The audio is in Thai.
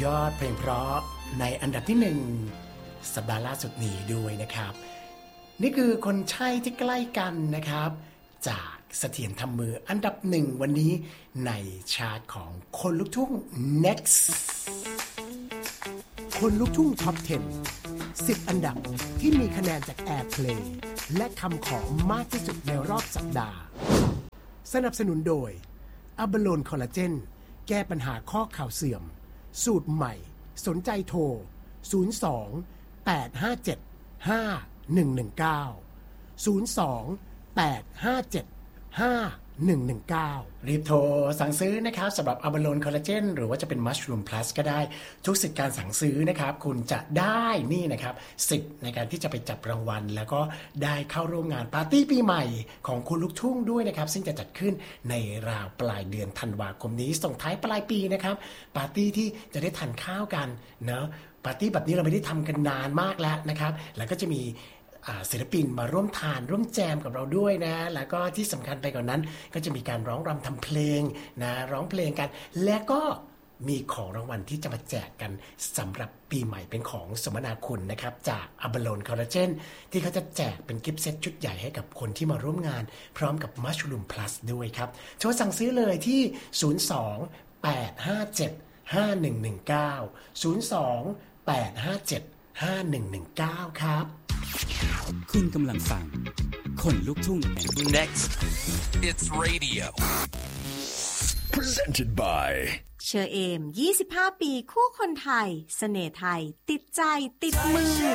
ยอดเพลงเพราะในอันดับที่1สัปดาห์ล่าสุดนี้ด้วยนะครับนี่คือคนใช่ที่ใกล้กันนะครับจากเสถียรทำมืออันดับ1วันนี้ในชาร์ตของคนลูกทุ่ง Next คนลูกทุ่งท็อป 10 อันดับที่มีคะแนนจาก Airplay และคำขอมากที่สุดในรอบสัปดาห์สนับสนุนโดยอะบาโลนคอลลาเจนแก้ปัญหาข้อเข่าเสื่อมสูตรใหม่สนใจโทร02 857 5119 02 857 5119รีบโทรสั่งซื้อนะครับสำหรับอะบาโลนคอลลาเจนหรือว่าจะเป็นมัชรูมพลัสก็ได้ทุกสิทธิการสั่งซื้อนะครับคุณจะได้นี่นะครับสิทธิ์ในการที่จะไปจับรางวัลแล้วก็ได้เข้าร่วมงานปาร์ตี้ปีใหม่ของคนลูกทุ่งด้วยนะครับซึ่งจะจัดขึ้นในราวปลายเดือนธันวาคมนี้ส่งท้ายปลายปีนะครับปาร์ตี้ที่จะได้ทานข้าวกันเนาะปาร์ตี้แบบนี้เราไม่ได้ทำกันนานมากแล้วนะครับแล้วก็จะมีศิลปินมาร่วมทานร่วมแจมกับเราด้วยนะแล้วก็ที่สำคัญไปกว่านั้นก็จะมีการร้องรำทำเพลงนะร้องเพลงกันและก็มีของรางวัลที่จะมาแจกกันสำหรับปีใหม่เป็นของสมนาคุณนะครับจากอะบาโลนคอลลาเจนที่เขาจะแจกเป็นกิฟต์เซตชุดใหญ่ให้กับคนที่มาร่วมงานพร้อมกับมัชรูมพลัสด้วยครับโทรสั่งซื้อเลยที่02 857 5119 02 857 5119ครับคุณกำลังฟังคนลูกทุ่ง Next It's Radio Presented by เชอเอม25 ปีคู่คนไทยเสน่ห์ไทยติดใจติดมือ